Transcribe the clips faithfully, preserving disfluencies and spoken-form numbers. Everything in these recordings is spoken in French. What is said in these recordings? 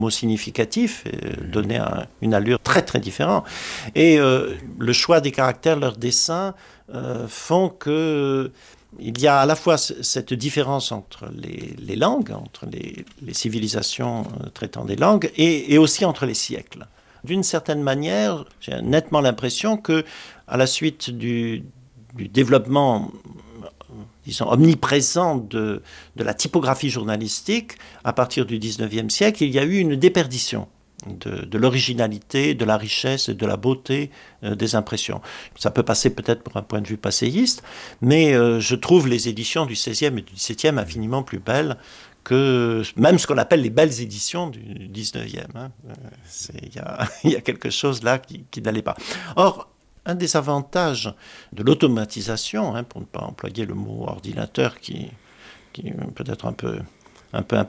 mots significatifs, et donnaient un, une allure très très différente. Et euh, le choix des caractères, leurs dessins, euh, font que il y a à la fois cette différence entre les, les langues, entre les, les civilisations traitant des langues, et, et aussi entre les siècles. D'une certaine manière, j'ai nettement l'impression que, à la suite du, du développement, disons, omniprésent de, de la typographie journalistique, à partir du dix-neuvième siècle, il y a eu une déperdition de, de l'originalité, de la richesse et de la beauté euh, des impressions. Ça peut passer peut-être pour un point de vue passéiste, mais euh, je trouve les éditions du seizième et du dix-septième infiniment plus belles que même ce qu'on appelle les belles éditions du dix-neuvième. Hein. Il y a, y a quelque chose là qui, qui n'allait pas. Or, un des avantages de l'automatisation, hein, pour ne pas employer le mot ordinateur qui, qui peut-être un peu, un peu,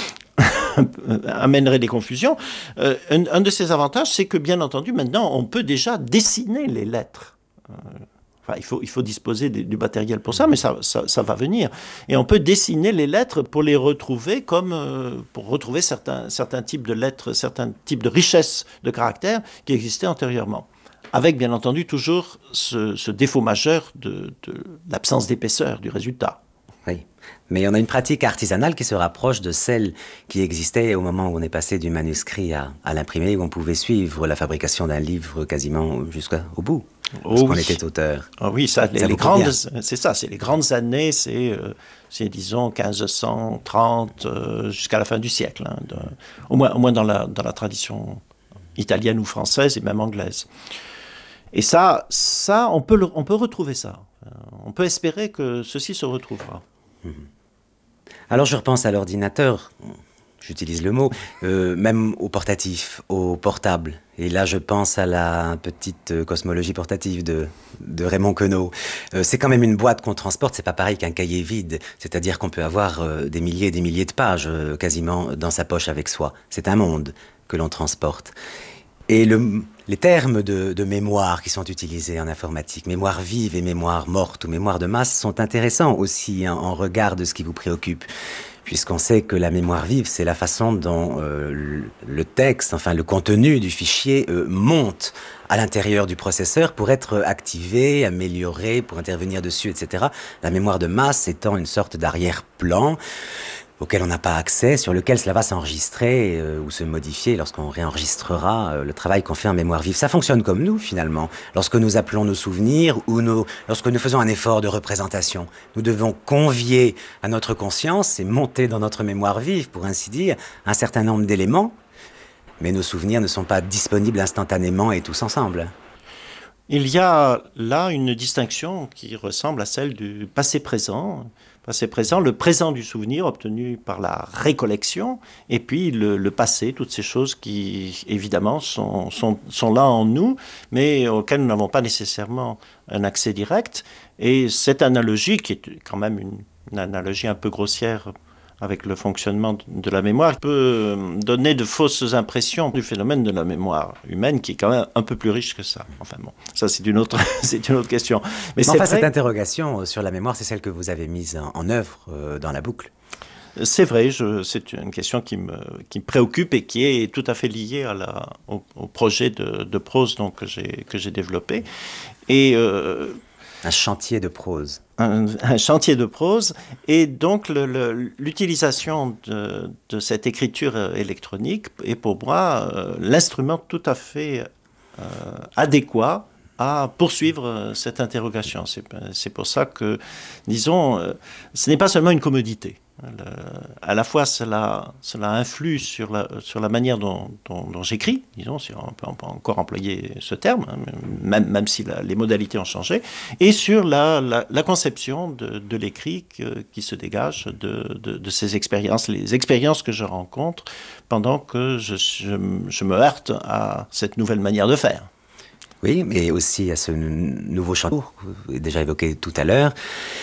un peu amènerait des confusions, euh, un, un de ces avantages, c'est que bien entendu, maintenant, on peut déjà dessiner les lettres. Euh, Enfin, il faut, il faut disposer du, du matériel pour ça, mais ça, ça, ça va venir. Et on peut dessiner les lettres pour les retrouver comme, euh, pour retrouver certains, certains types de lettres, certains types de richesses de caractères qui existaient antérieurement. Avec, bien entendu, toujours ce, ce défaut majeur de, de l'absence d'épaisseur du résultat. Oui, mais on a une pratique artisanale qui se rapproche de celle qui existait au moment où on est passé du manuscrit à, à l'imprimé, où on pouvait suivre la fabrication d'un livre quasiment jusqu'au bout. Parce oh qu'on oui. était auteur. Oh oui, ça, les, ça les grandes, c'est ça, c'est les grandes années, c'est, euh, c'est disons quinze cent trente euh, jusqu'à la fin du siècle, hein, de, au moins, au moins dans, la, dans la tradition italienne ou française et même anglaise. Et ça, ça on, peut le, on peut retrouver ça. On peut espérer que ceci se retrouvera. Mmh. Alors je repense à l'ordinateur. J'utilise le mot, euh, même au portatif, au portable. Et là, je pense à la petite cosmologie portative de, de Raymond Queneau. Euh, c'est quand même une boîte qu'on transporte, c'est pas pareil qu'un cahier vide. C'est-à-dire qu'on peut avoir euh, des milliers et des milliers de pages euh, quasiment dans sa poche avec soi. C'est un monde que l'on transporte. Et le, les termes de, de mémoire qui sont utilisés en informatique, mémoire vive et mémoire morte ou mémoire de masse, sont intéressants aussi hein, en regard de ce qui vous préoccupe. Puisqu'on sait que la mémoire vive, c'est la façon dont euh, le texte, enfin le contenu du fichier euh, monte à l'intérieur du processeur pour être activé, amélioré, pour intervenir dessus, et cetera. La mémoire de masse étant une sorte d'arrière-plan auquel on n'a pas accès, sur lequel cela va s'enregistrer euh, ou se modifier lorsqu'on réenregistrera euh, le travail qu'on fait en mémoire vive. Ça fonctionne comme nous, finalement. Lorsque nous appelons nos souvenirs ou nos, lorsque nous faisons un effort de représentation, nous devons convier à notre conscience et monter dans notre mémoire vive, pour ainsi dire, un certain nombre d'éléments, mais nos souvenirs ne sont pas disponibles instantanément et tous ensemble. Il y a là une distinction qui ressemble à celle du passé-présent. Passé-présent, le présent du souvenir obtenu par la récollection, et puis le, le passé, toutes ces choses qui, évidemment, sont, sont, sont là en nous, mais auxquelles nous n'avons pas nécessairement un accès direct. Et cette analogie, qui est quand même une, une analogie un peu grossière avec le fonctionnement de la mémoire, peut donner de fausses impressions du phénomène de la mémoire humaine, qui est quand même un peu plus riche que ça. Enfin bon, ça c'est une autre, c'est une autre question. Mais, Mais c'est enfin, vrai... cette interrogation sur la mémoire, c'est celle que vous avez mise en, en œuvre euh, dans la boucle. C'est vrai, je, c'est une question qui me, qui me préoccupe et qui est tout à fait liée à la, au, au projet de, de prose donc, que, j'ai, que j'ai développé. Et... Euh, Un chantier de prose. Un, un chantier de prose, et donc le, le, l'utilisation de, de cette écriture électronique est pour moi euh, l'instrument tout à fait euh, adéquat à poursuivre cette interrogation. C'est, c'est pour ça que, disons, euh, ce n'est pas seulement une commodité. Le, à la fois, cela, cela influe sur la, sur la manière dont, dont, dont j'écris, disons, si on peut, on peut encore employer ce terme, hein, même, même si la, les modalités ont changé, et sur la, la, la conception de, de l'écrit que, qui se dégage de, de, de ces expériences, les expériences que je rencontre pendant que je, je, je me heurte à cette nouvelle manière de faire. Oui, mais aussi à ce nouveau chantier que vous avez déjà évoqué tout à l'heure,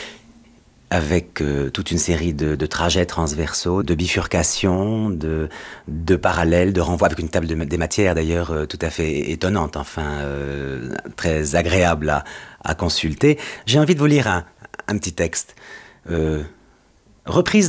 avec euh, toute une série de, de trajets transversaux, de bifurcations, de, de parallèles, de renvois, avec une table de, des matières d'ailleurs euh, tout à fait étonnante, enfin euh, très agréable à, à consulter. J'ai envie de vous lire un, un petit texte. Euh, reprise